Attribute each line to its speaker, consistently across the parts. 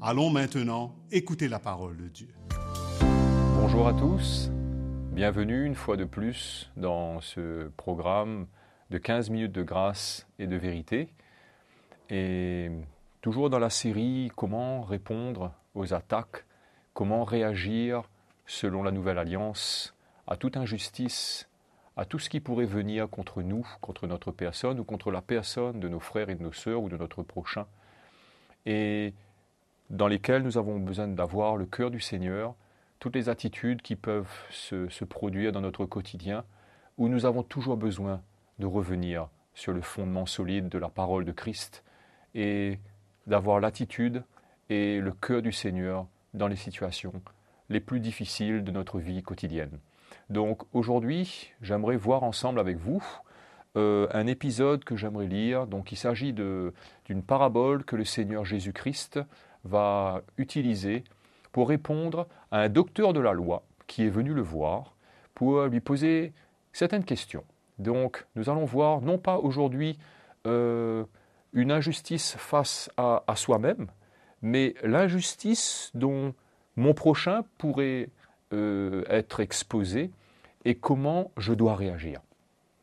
Speaker 1: Allons maintenant écouter la parole de Dieu.
Speaker 2: Bonjour à tous, bienvenue une fois de plus dans ce programme de 15 minutes de grâce et de vérité. Et toujours dans la série « Comment répondre aux attaques ?» Comment réagir selon la Nouvelle Alliance à toute injustice, à tout ce qui pourrait venir contre nous, contre notre personne ou contre la personne de nos frères et de nos sœurs ou de notre prochain, et dans lesquels nous avons besoin d'avoir le cœur du Seigneur, toutes les attitudes qui peuvent se produire dans notre quotidien, où nous avons toujours besoin de revenir sur le fondement solide de la parole de Christ et d'avoir l'attitude et le cœur du Seigneur dans les situations les plus difficiles de notre vie quotidienne. Donc aujourd'hui, j'aimerais voir ensemble avec vous un épisode que j'aimerais lire. Donc il s'agit d'une parabole que le Seigneur Jésus-Christ va utiliser pour répondre à un docteur de la loi qui est venu le voir pour lui poser certaines questions. Donc nous allons voir non pas aujourd'hui une injustice face à soi-même, mais l'injustice dont mon prochain pourrait être exposé et comment je dois réagir. D'accord ?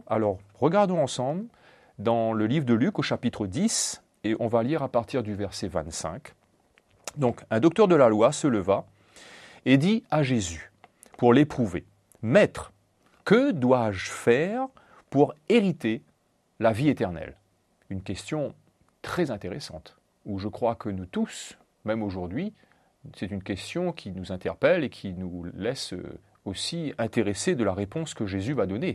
Speaker 2: Alors, regardons ensemble dans le livre de Luc au chapitre 10 et on va lire à partir du verset 25. Donc, un docteur de la loi se leva et dit à Jésus, pour l'éprouver, « Maître, que dois-je faire pour hériter la vie éternelle ?» Une question très intéressante, où je crois que nous tous, même aujourd'hui, c'est une question qui nous interpelle et qui nous laisse aussi intéressés de la réponse que Jésus va donner.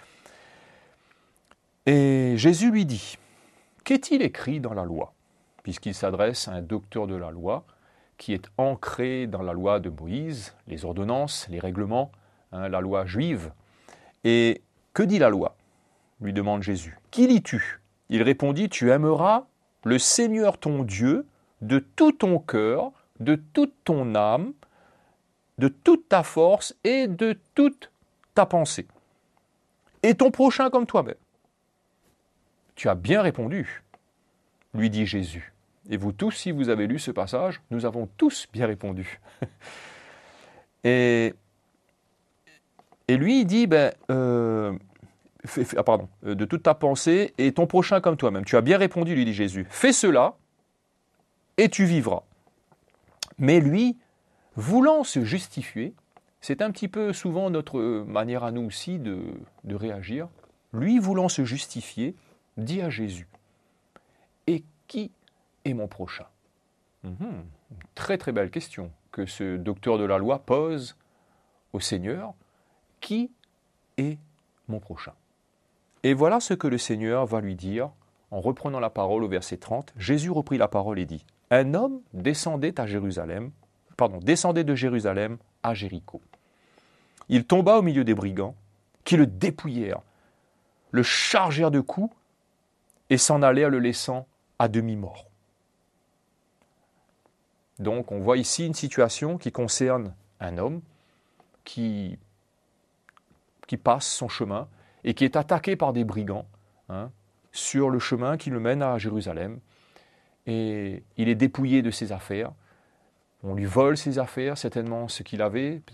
Speaker 2: Et Jésus lui dit, « Qu'est-il écrit dans la loi ?» Puisqu'il s'adresse à un docteur de la loi qui est ancré dans la loi de Moïse, les ordonnances, les règlements, la loi juive. Et que dit la loi ? Lui demande Jésus. « Qui lis-tu » Il répondit, « Tu aimeras le Seigneur ton Dieu de tout ton cœur, de toute ton âme, de toute ta force et de toute ta pensée. Et ton prochain comme toi-même. » Tu as bien répondu, lui dit Jésus. Et vous tous, si vous avez lu ce passage, nous avons tous bien répondu. Et lui, il dit, de toute ta pensée et ton prochain comme toi-même. Tu as bien répondu, lui dit Jésus. Fais cela et tu vivras. Mais lui, voulant se justifier, c'est un petit peu souvent notre manière à nous aussi de réagir. Lui, voulant se justifier, dit à Jésus, « Et qui est mon prochain ?» Une très très belle question que ce docteur de la loi pose au Seigneur. « Qui est mon prochain ?» Et voilà ce que le Seigneur va lui dire en reprenant la parole au verset 30. Jésus reprit la parole et dit, « Un homme descendait de Jérusalem à Jéricho. Il tomba au milieu des brigands qui le dépouillèrent, le chargèrent de coups et s'en allèrent le laissant à demi-mort. » Donc on voit ici une situation qui concerne un homme qui passe son chemin et qui est attaqué par des brigands sur le chemin qui le mène à Jérusalem. Et il est dépouillé de ses affaires. On lui vole ses affaires, certainement ce qu'il avait,